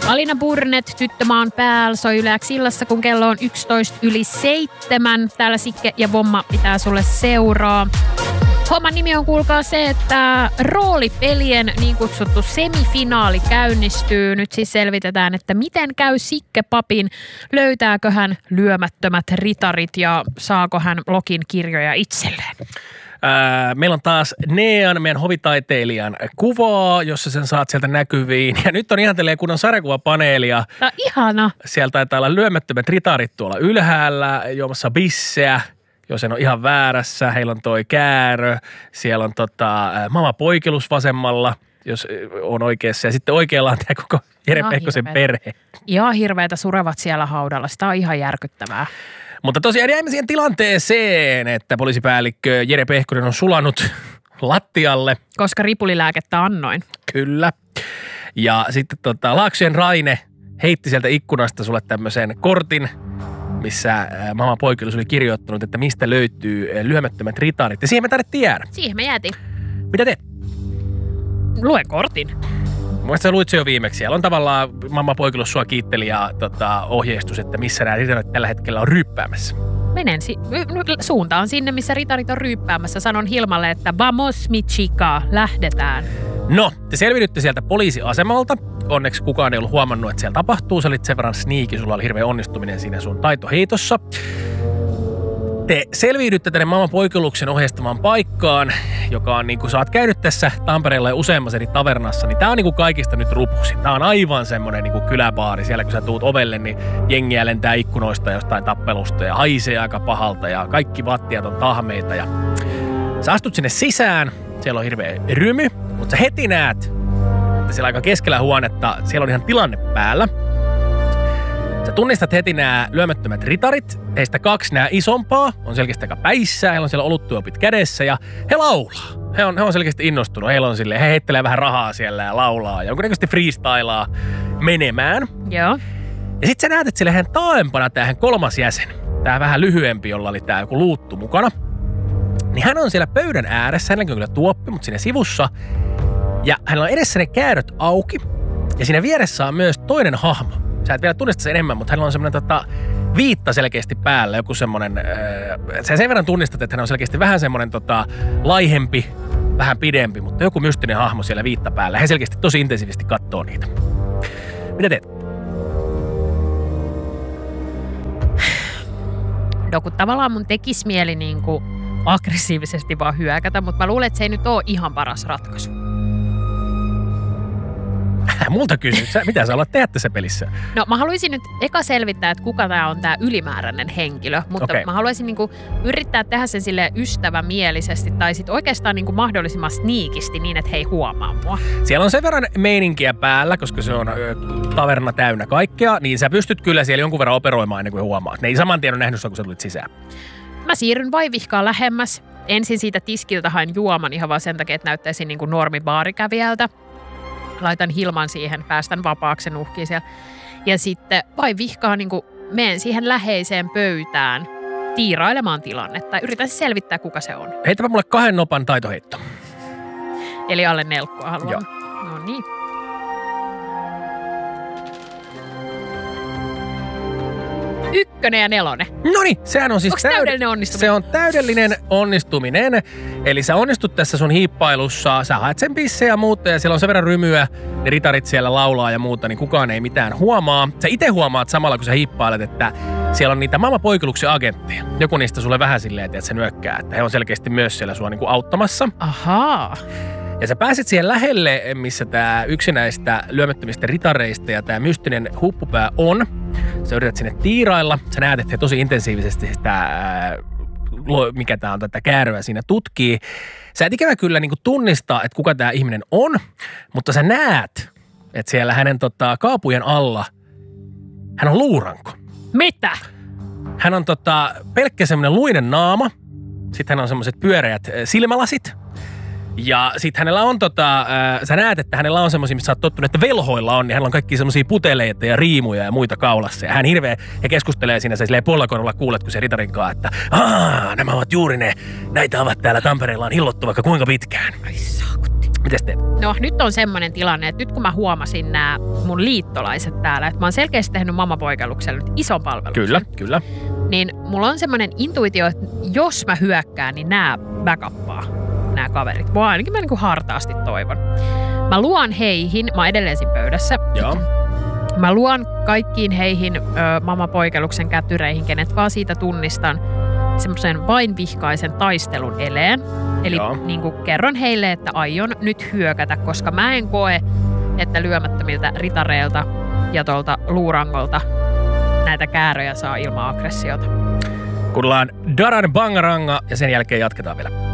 Alina Burnet, Tyttömaan päällä, soi Yleäks illassa, kun kello on 11:07. Täällä Sikke ja Vomma pitää sulle seuraa. Homman nimi on, kuulkaa, se, että roolipelien niin kutsuttu semifinaali käynnistyy. Nyt siis selvitetään, että miten käy Sikke Papin, löytääkö hän lyömättömät ritarit ja saako hän Lokin kirjoja itselleen. Meillä on taas Nean, meidän hovitaiteilijan kuvaa, jossa sen saat sieltä näkyviin. Ja nyt on ihan tälleen kunnon sarjakuvapaneelia. Tämä on ihana. Sieltä taitaa olla lyömättömät ritarit tuolla ylhäällä, juomassa bisseä, jos en ole ihan väärässä. Heillä on toi käärö, siellä on Mama Poikelus vasemmalla, jos on oikeassa. Ja sitten oikealla on tämä koko Jere Pehkosen perhe. Ihan hirveätä surevat siellä haudalla. Sitä on ihan järkyttävää. Mutta tosiaan jäimme siihen tilanteeseen, että poliisipäällikkö Jere Pehkonen on sulanut lattialle. Koska ripulilääkettä annoin. Kyllä. Ja sitten Laaksojen Raine heitti sieltä ikkunasta sulle tämmöisen kortin, missä Mama Poikelus oli kirjoittanut, että mistä löytyy lyömättömät ritarit. Ja siihen me tarvittiin jäädä. Siihen me jäätiin. Mitä teet? Luen kortin. Mielestäni sä luit se jo viimeksi. Siellä on tavallaan Mama Poikelus sua kiitteli ja ohjeistus, että missä nämä ritarit tällä hetkellä on ryyppäämässä. Menen suuntaan sinne, missä ritarit on ryyppäämässä. Sanon Hilmalle, että vamos mi chica, lähdetään. No, te selviydytte sieltä poliisiasemalta. Onneksi kukaan ei ollut huomannut, että siellä tapahtuu. Sä olit sen verran sneaky, sulla oli hirveä onnistuminen siinä sun taitoheitossa. Te selviydytte tänne Mama Poikeluksen ohjeistamaan paikkaan, joka on niin kuin sä oot käynyt tässä Tampereella ja useammassa eri tavernassa, niin tää on niin kuin kaikista nyt rupusi. Tää on aivan semmonen niin kuin kyläbaari. Siellä kun sä tuut ovelle, niin jengiä lentää ikkunoista jostain tappelusta ja haisee aika pahalta ja kaikki vattiat on tahmeita. Ja sä astut sinne sisään, siellä on hirveä rymy, mutta sä heti näet, että siellä aika keskellä huonetta, siellä on ihan tilanne päällä. Sä tunnistat heti nämä lyömättömät ritarit. Heistä 2 nämä isompaa on selkeästi aika päissään. Heillä on siellä oluttuopit kädessä ja he laulaa. He on selkeästi innostunut. Heillä on silleen, he heittelee vähän rahaa siellä ja laulaa. Ja jonkunnäköisesti freestylaa menemään. Joo. Ja sit sä näet, että siellä hän taempana tämähän 3. jäsen. Tää vähän lyhyempi, jolla oli tää joku luuttu mukana. Niin hän on siellä pöydän ääressä. Hänellä on kyllä tuoppi, mutta siinä sivussa. Ja hänellä on edessä ne kääröt auki. Ja siinä vieressä on myös toinen hahmo. Sä et vielä tunnista sen enemmän, mutta hänellä on semmoinen viitta selkeästi päällä, joku semmoinen, sä sen verran tunnistat, että hän on selkeästi vähän semmoinen laihempi, vähän pidempi, mutta joku mystinen hahmo siellä viitta päällä. Hän selkeästi tosi intensiivisesti katsoo niitä. Mitä teet? No kun tavallaan mun tekisi mieli niinku aggressiivisesti vaan hyökätä, mutta mä luulen, että se ei nyt ole ihan paras ratkaisu. Multa kysyt, mitä sä alat tehdä tässä pelissä? No mä haluaisin nyt eka selvittää, että kuka tää on tää ylimääräinen henkilö, mutta Mä haluaisin niinku yrittää tehdä sen silleen ystävämielisesti tai sit oikeastaan niinku mahdollisimman sniikisti niin, että he ei huomaa mua. Siellä on sen verran meininkiä päällä, koska se on taverna täynnä kaikkea, niin sä pystyt kyllä siellä jonkun verran operoimaan ennen kuin huomaat. Ne ei saman tien ole nähnyt sua, kun sä tulit sisään. Mä siirryn vaivihkaa lähemmäs. Ensin siitä tiskiltä hain juoman ihan vaan sen takia, että näyttäisin niinku normibaarikävijältä. Laitan Hilman siihen, päästän vapaaksi, sen uhkiin siellä. Ja sitten vaivihkaa niinku menen siihen läheiseen pöytään tiirailemaan tilannetta. Yritän selvittää, kuka se on. Heitäpä mulle 2 nopan taitoheitto. Eli alle 4 haluan. Joo. No niin. Ykkönen ja 4. Noniin, sehän on siis täydellinen onnistuminen? Se on täydellinen onnistuminen. Eli sä onnistut tässä sun hiippailussa, sä haet sen pissejä ja muuta ja siellä on sen verran rymyä, ne ritarit siellä laulaa ja muuta, niin kukaan ei mitään huomaa. Sä itse huomaat samalla, kun sä hiippailet, että siellä on niitä Mama Poikeluksen agentteja. Joku niistä sulle vähän silleen, että se nyökkää, että he on selkeästi myös siellä sua niinku auttamassa. Ahaa. Ja sä pääset siihen lähelle, missä tää yksinäistä lyömättömistä ritareista ja tää mystinen huppupää on. Sä yrität sinne tiirailla. Sä näet, että he tosi intensiivisesti sitä, mikä tää on, tätä kääröä siinä tutkii. Sä et ikävä kyllä niin kuin tunnista, että kuka tää ihminen on, mutta sä näet, että siellä hänen kaapujen alla hän on luuranko. Mitä? Hän on pelkkä semmoinen luinen naama. Sitten hän on semmoiset pyöreät silmälasit. Ja sit hänellä on sä näet, että hänellä on semmosia, missä sä oot tottunut, että velhoilla on, niin hänellä on kaikki semmosia puteleita ja riimuja ja muita kaulassa. Ja hän ja keskustelee siinä, sä silleen puolakorvalla kuulet, kun se ritarinkaan, että nämä ovat juuri ne, näitä ovat täällä Tampereella on hillottu vaikka kuinka pitkään. Ai saakutti. Mites teet? No nyt on semmoinen tilanne, että nyt kun mä huomasin nämä mun liittolaiset täällä, että mä oon selkeästi tehnyt mammapoikellukselle nyt ison palveluksen. Kyllä. Niin mulla on semmoinen intuitio, että jos mä hyökkään, niin nämä backuppaa, nämä kaverit. Ainakin mä niin kuin hartaasti toivon. Mä luon heihin, mä oon edelleen siinä pöydässä. Joo. Mä luon kaikkiin heihin mammapoikelluksen kätyreihin, kenet vaan siitä tunnistan, semmoisen vain vihkaisen taistelun eleen. Eli niin kuin kerron heille, että aion nyt hyökätä, koska mä en koe, että lyömättömiltä ritareilta ja tuolta luurangolta näitä kääröjä saa ilman aggressiota. Kuullaan Daran Bangaranga ja sen jälkeen jatketaan vielä.